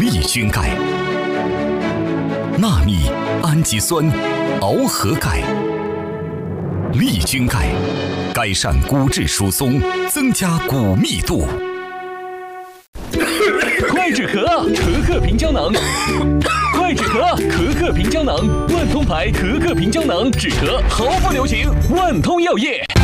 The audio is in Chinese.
利菌钙、纳米氨基酸螯合钙。利菌钙改善骨质疏松，增加骨密度。 快止咳，可可平胶囊。快止咳，可可平胶囊，万通牌可可平胶囊，止咳毫不留情。万通药业。